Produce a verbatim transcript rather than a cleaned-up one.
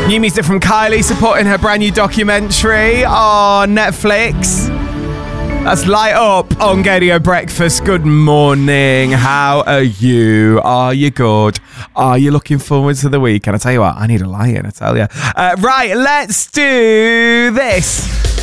New music from Kylie supporting her brand new documentary on Netflix. That's Light Up on Gaydio Breakfast. Good morning. How are you? Are you good? Are you looking forward to the weekend? I tell you what, I need a lie-in, I tell you. Uh, right, let's do this.